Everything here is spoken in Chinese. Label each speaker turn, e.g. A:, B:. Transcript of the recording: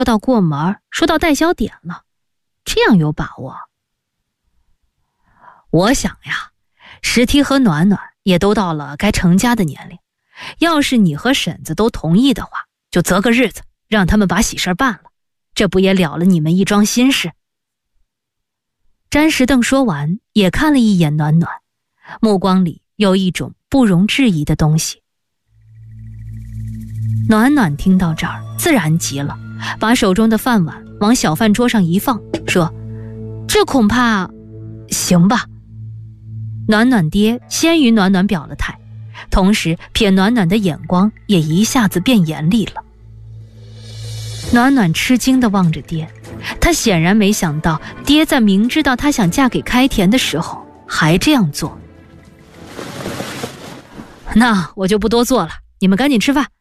A: 说到过门，说到代销点了，这样有把握？我想呀，石梯和暖暖也都到了该成家的年龄，要是你和婶子都同意的话，就择个日子让他们把喜事办了，这不也了了你们一桩心事？詹石凳说完，也看了一眼暖暖，目光里有一种不容置疑的东西。暖暖听到这儿，自然急了，把手中的饭碗往小饭桌上一放，说：“这恐怕行吧。”暖暖爹先于暖暖表了态，同时瞥暖暖的眼光也一下子变严厉了。暖暖吃惊地望着爹，他显然没想到爹在明知道他想嫁给开田的时候还这样做。那我就不多做了，你们赶紧吃饭，